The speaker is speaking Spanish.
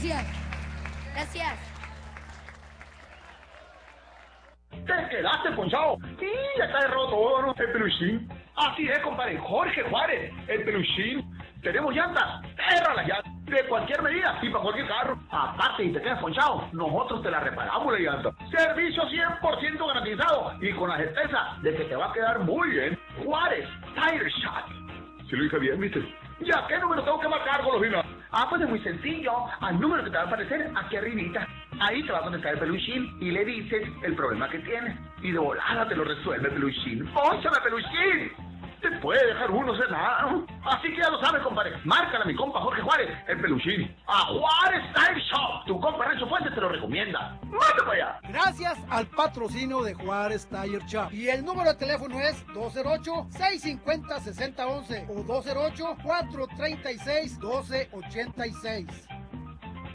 Gracias. Gracias. Te quedaste ponchado. Sí, ya está derrotado todo, ¿no? El peluchín. Así es, compadre. Jorge Juárez, el peluchín. Tenemos llantas. Erra las llantas. De cualquier medida y para cualquier carro. Aparte, si te quedas ponchado, nosotros te la reparamos la llanta. Servicio 100% garantizado y con la certeza de que te va a quedar muy bien. Juárez Tire Shop. Si lo dije bien, ¿viste? ¿Ya qué número tengo que marcar, Golosina? Pues es muy sencillo. Al número que te va a aparecer aquí arribita. Ahí te va a contestar el peluchín y le dices el problema que tienes. Y de volada te lo resuelve el peluchín. ¡Pónchame, peluchín! Te puede dejar uno sin nada, ¿no? Así que ya lo sabes, compadre. Márcala a mi compa Jorge Juárez, el peluchín. A Juárez Tire Shop. Tu compa Rancho Fuentes te lo recomienda. ¡Mate para allá! Gracias al patrocinio de Juárez Tire Shop. Y el número de teléfono es 208-650-6011 o 208-436-1286.